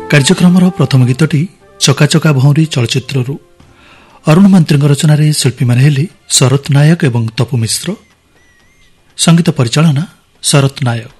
କାର୍ଯ୍ୟକ୍ରମର ପ୍ରଥମ ଗୀତଟି ଚକାଚକା ଭଉଁରୀ ଚଳଚ୍ଚିତ୍ରରୁ। ଅରୁଣ ମନ୍ତ୍ରୀଙ୍କ ରଚନାରେ ଶିଳ୍ପୀମାନେ ହେଲେ ଶରତ ନାୟକ ଏବଂ ତପୁ ମିଶ୍ର। ସଙ୍ଗୀତ ପରିଚାଳନା ଶରତ ନାୟକ।